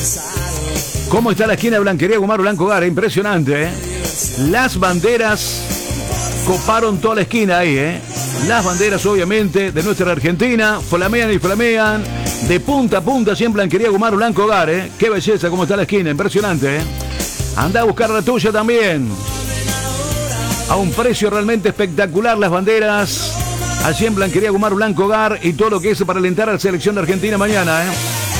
¿Cómo está la esquina de Blanquería Gumaro Blanco Hogar? Impresionante, ¿eh? Las banderas coparon toda la esquina ahí, ¿eh? Las banderas, obviamente, de nuestra Argentina, flamean y flamean, de punta a punta, siempre Blanquería Gumaro Blanco Hogar, ¿eh? Qué belleza, cómo está la esquina, impresionante, ¿eh? Anda a buscar la tuya también. A un precio realmente espectacular las banderas. Allí en Blanquería Gumaro Blanco Hogar y todo lo que es para alentar a la selección de Argentina mañana, ¿eh?